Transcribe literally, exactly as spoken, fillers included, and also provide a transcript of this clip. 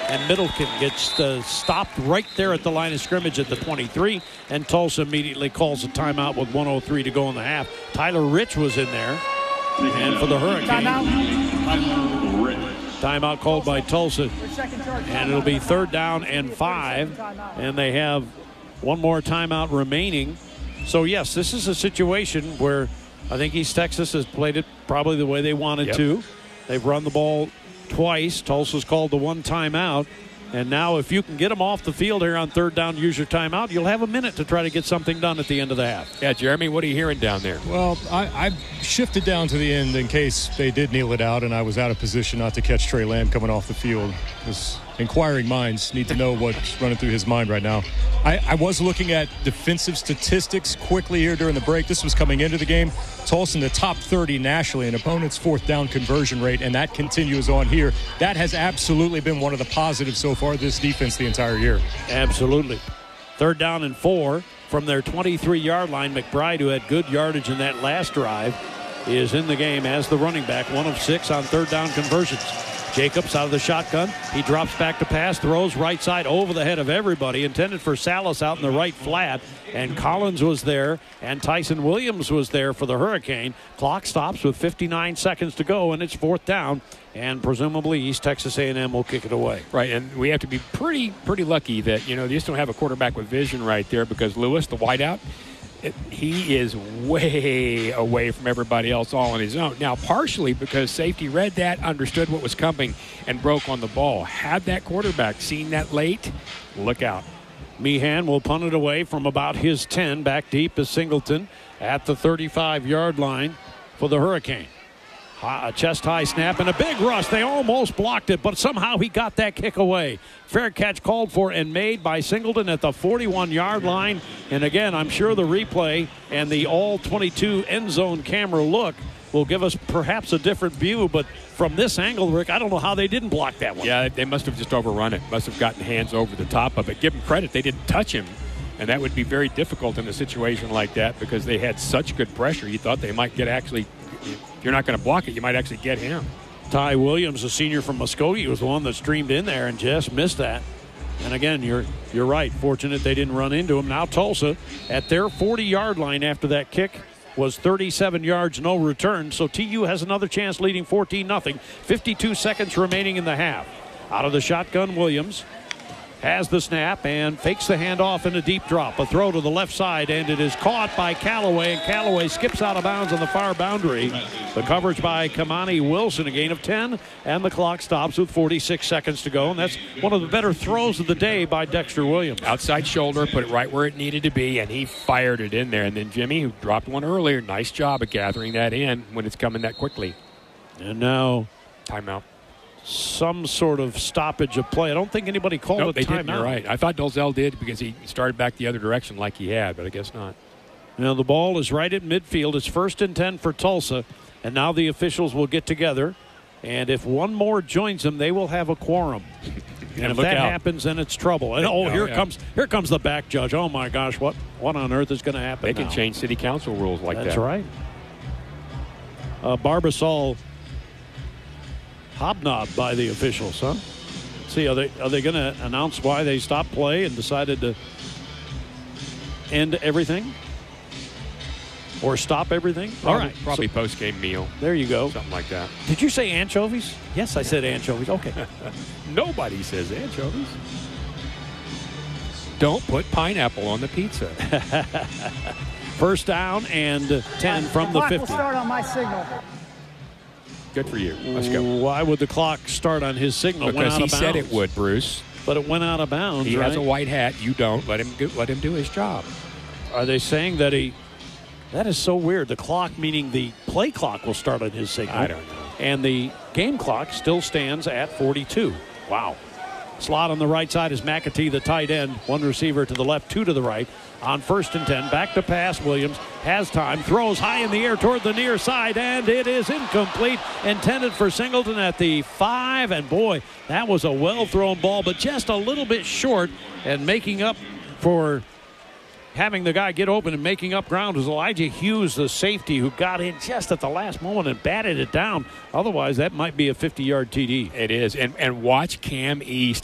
and Middleton gets uh, stopped right there at the line of scrimmage at the twenty-three, and Tulsa immediately calls a timeout with one oh three to go in the half. Tyler Rich was in there, and for the Hurricane, timeout, timeout called by Tulsa, and it'll be third down and five, and they have one more timeout remaining. So, yes, this is a situation where I think East Texas has played it probably the way they wanted yep. to. They've run the ball twice. Tulsa's called the one timeout. And now if you can get them off the field here on third down, use your timeout, you'll have a minute to try to get something done at the end of the half. Yeah, Jeremy, what are you hearing down there? Well, I, I shifted down to the end in case they did kneel it out, and I was out of position not to catch Trey Lamb coming off the field. Because inquiring minds need to know what's running through his mind right now. I, I was looking at defensive statistics quickly here during the break. This was coming into the game. Tulsa in the top thirty nationally in opponents' fourth down conversion rate, and that continues on here. That has absolutely been one of the positives so far this defense the entire year. Absolutely. Third down and four from their twenty-three-yard line. McBride, who had good yardage in that last drive, is in the game as the running back, one of six on third down conversions. Jacobs out of the shotgun. He drops back to pass, throws right side over the head of everybody, intended for Salas out in the right flat. And Collins was there, and Tyson Williams was there for the Hurricane. Clock stops with fifty-nine seconds to go, and it's fourth down. And presumably East Texas A and M will kick it away. Right, and we have to be pretty, pretty lucky that, you know, they just don't have a quarterback with vision right there, because Lewis, the wideout, It, he is way away from everybody else all on his own. Now, partially because safety read that, understood what was coming, and broke on the ball. Had that quarterback seen that late, look out. Meehan will punt it away from about his ten. Back deep is Singleton at the thirty-five-yard line for the Hurricane. A chest-high snap and a big rush. They almost blocked it, but somehow he got that kick away. Fair catch called for and made by Singleton at the forty-one-yard line. And again, I'm sure the replay and the all twenty-two end zone camera look will give us perhaps a different view. But from this angle, Rick, I don't know how they didn't block that one. Yeah, they must have just overrun it. Must have gotten hands over the top of it. Give them credit, they didn't touch him. And that would be very difficult in a situation like that because they had such good pressure. You thought they might get actually... If you're not going to block it, you might actually get him. Ty Williams, a senior from Muskogee, was the one that streamed in there and just missed that. And again, you're you're right. Fortunate they didn't run into him. Now Tulsa at their forty-yard line after that kick was thirty-seven yards, no return. So T U has another chance, leading fourteen nothing. fifty-two seconds remaining in the half. Out of the shotgun, Williams has the snap and fakes the handoff in a deep drop. A throw to the left side, and it is caught by Callaway, and Callaway skips out of bounds on the far boundary. The coverage by Kamani Wilson, a gain of ten, and the clock stops with forty-six seconds to go, and that's one of the better throws of the day by Dexter Williams. Outside shoulder, put it right where it needed to be, and he fired it in there. And then Jimmy, who dropped one earlier, nice job of gathering that in when it's coming that quickly. And now timeout. Some sort of stoppage of play. I don't think anybody called nope, it they timeout. Didn't, you're right. I thought Dolzell did because he started back the other direction like he had, but I guess not. Now the ball is right at midfield. It's first and ten for Tulsa, and now the officials will get together, and if one more joins them, they will have a quorum. And, and if that out. happens, then it's trouble. And oh, oh here yeah. comes here comes the back judge. Oh my gosh, what what on earth is going to happen? They now? can change city council rules like That's that. That's right. Uh, Barbasol hobnobbed by the officials, huh? Let's see, are they are they going to announce why they stopped play and decided to end everything or stop everything? Probably, All right, probably so, post-game meal. There you go, something like that. Did you say anchovies? Yes, I said anchovies. Okay. Nobody says anchovies. Don't put pineapple on the pizza. First down and ten from the fifty. We'll start on my signal. Good for you. Let's go. Why would the clock start on his signal? Because went out he of bounds. said it would, Bruce. But it went out of bounds. He right? has a white hat. You don't. Let him do, let him do his job. Are they saying that he? That is so weird. The clock, meaning the play clock, will start on his signal. I don't know. And the game clock still stands at forty-two. Wow. Slot on the right side is McAtee, the tight end. One receiver to the left, two to the right. On first and ten, back to pass. Williams has time, throws high in the air toward the near side, and it is incomplete. Intended for Singleton at the five, and boy, that was a well-thrown ball, but just a little bit short, and making up for having the guy get open and making up ground was Elijah Hughes, the safety, who got in just at the last moment and batted it down. Otherwise, that might be a fifty-yard T D. It is, and, and watch Cam East